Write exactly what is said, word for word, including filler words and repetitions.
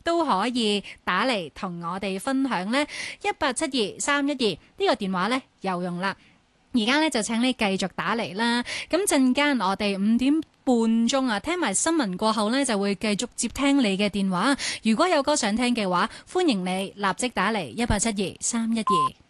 都可以打嚟同我哋分享呢。一八七二三一二呢個電話呢有用啦。而家呢，就請你繼續打嚟啦。咁陣間我哋五點半鐘啊，聽埋新聞過後呢，就會繼續接聽你嘅電話。如果有歌想聽嘅話，歡迎你立即打嚟一八七二三一二。